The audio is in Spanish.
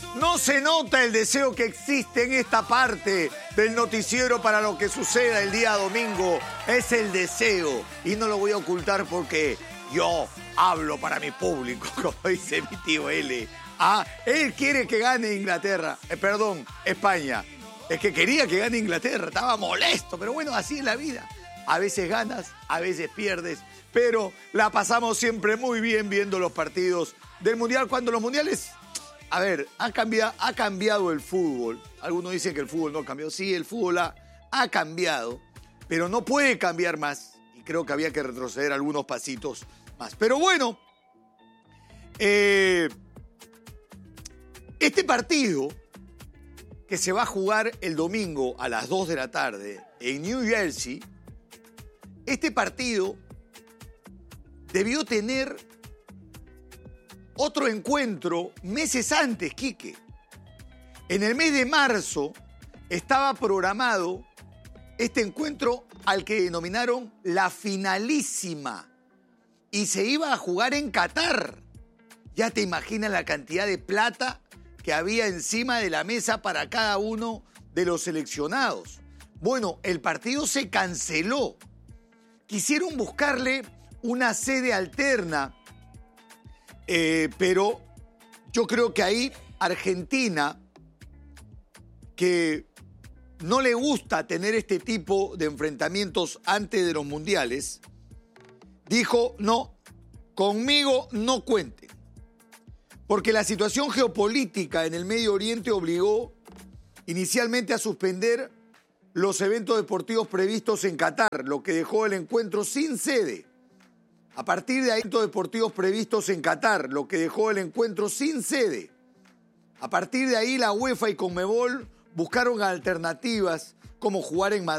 No se nota el deseo que existe en esta parte del noticiero para lo que suceda el día domingo. Es el deseo. Y no lo voy a ocultar porque yo hablo para mi público, como dice mi tío L. Él quiere que gane Inglaterra. España. Es que quería que gane Inglaterra. Estaba molesto. Pero bueno, así es la vida. A veces ganas, a veces pierdes. Pero la pasamos siempre muy bien viendo los partidos del Mundial. Cuando los mundiales... A ver, ha cambiado el fútbol. Algunos dicen que el fútbol no ha cambiado. Sí, el fútbol ha cambiado, pero no puede cambiar más. Y creo que había que retroceder algunos pasitos más. Pero bueno, este partido que se va a jugar el domingo a las 2 de la tarde en New Jersey, este partido debió tener otro encuentro meses antes, Quique. En el mes de marzo estaba programado este encuentro al que denominaron la finalísima y se iba a jugar en Qatar. Ya te imaginas la cantidad de plata que había encima de la mesa para cada uno de los seleccionados. Bueno, el partido se canceló. Quisieron buscarle una sede alterna, pero yo creo que ahí Argentina, que no le gusta tener este tipo de enfrentamientos antes de los mundiales, dijo, no, conmigo no cuenten. Porque la situación geopolítica en el Medio Oriente obligó inicialmente a suspender los eventos deportivos previstos en Qatar, lo que dejó el encuentro sin sede. A partir de ahí, eventos deportivos previstos en Qatar, lo que dejó el encuentro sin sede. A partir de ahí, la UEFA y Conmebol buscaron alternativas como jugar en Madrid.